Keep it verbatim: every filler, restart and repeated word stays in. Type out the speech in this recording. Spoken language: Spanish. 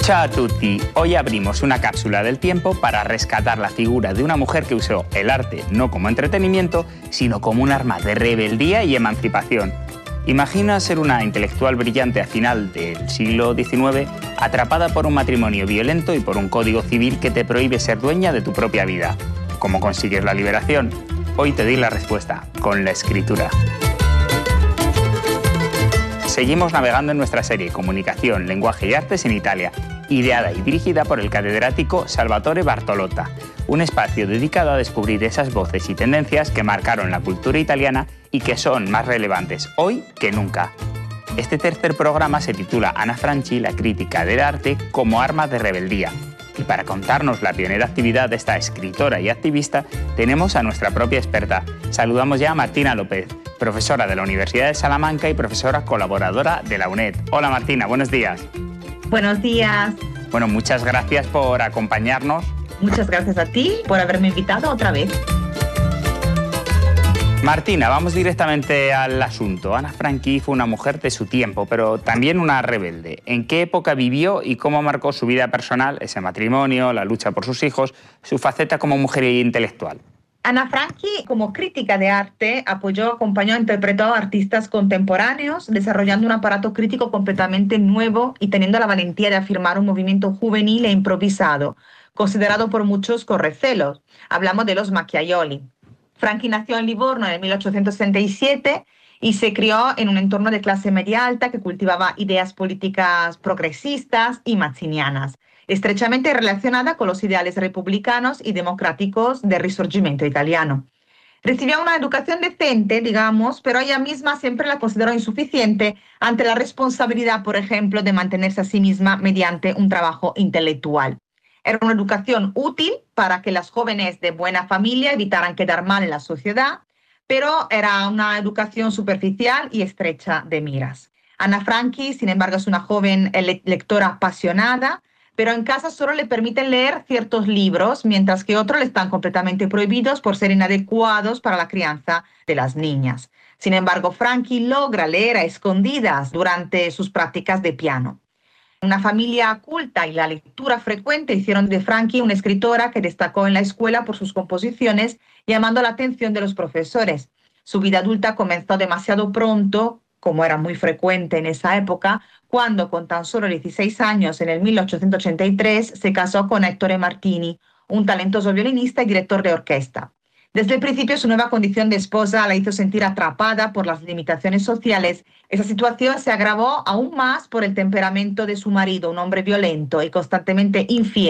Ciao a tutti, hoy abrimos una cápsula del tiempo para rescatar la figura de una mujer que usó el arte no como entretenimiento, sino como un arma de rebeldía y emancipación. Imagina ser una intelectual brillante a final del siglo diecinueve, atrapada por un matrimonio violento y por un código civil que te prohíbe ser dueña de tu propia vida. ¿Cómo consigues la liberación? Hoy te doy la respuesta, con la escritura. Seguimos navegando en nuestra serie Comunicación, Lenguaje y Artes en Italia, ideada y dirigida por el catedrático Salvatore Bartolotta, un espacio dedicado a descubrir esas voces y tendencias que marcaron la cultura italiana y que son más relevantes hoy que nunca. Este tercer programa se titula Anna Franchi, la crítica del arte como arma de rebeldía. Y para contarnos la pionera actividad de esta escritora y activista, tenemos a nuestra propia experta. Saludamos ya a Martina López, profesora de la Universidad de Salamanca y profesora colaboradora de la UNED. Hola Martina, buenos días. Buenos días. Bueno, muchas gracias por acompañarnos. Muchas gracias a ti por haberme invitado otra vez. Martina, vamos directamente al asunto. Anna Franchi fue una mujer de su tiempo, pero también una rebelde. ¿En qué época vivió y cómo marcó su vida personal, ese matrimonio, la lucha por sus hijos, su faceta como mujer intelectual? Anna Franchi, como crítica de arte, apoyó, acompañó e interpretó a artistas contemporáneos, desarrollando un aparato crítico completamente nuevo y teniendo la valentía de afirmar un movimiento juvenil e improvisado, considerado por muchos con recelos. Hablamos de los Macchiaioli. Franchi nació en Livorno en mil ochocientos sesenta y siete y se crió en un entorno de clase media alta que cultivaba ideas políticas progresistas y mazzinianas, estrechamente relacionada con los ideales republicanos y democráticos del Risorgimento italiano. Recibió una educación decente, digamos, pero ella misma siempre la consideró insuficiente ante la responsabilidad, por ejemplo, de mantenerse a sí misma mediante un trabajo intelectual. Era una educación útil para que las jóvenes de buena familia evitaran quedar mal en la sociedad, pero era una educación superficial y estrecha de miras. Anna Franchi, sin embargo, es una joven lectora apasionada, pero en casa solo le permiten leer ciertos libros, mientras que otros le están completamente prohibidos por ser inadecuados para la crianza de las niñas. Sin embargo, Franchi logra leer a escondidas durante sus prácticas de piano. Una familia culta y la lectura frecuente hicieron de Franchi una escritora que destacó en la escuela por sus composiciones, llamando la atención de los profesores. Su vida adulta comenzó demasiado pronto, como era muy frecuente en esa época, cuando con tan solo dieciséis años, en el mil ochocientos ochenta y tres, se casó con Ettore Martini, un talentoso violinista y director de orquesta. Desde el principio, su nueva condición de esposa la hizo sentir atrapada por las limitaciones sociales. Esa situación se agravó aún más por el temperamento de su marido, un hombre violento y constantemente infiel.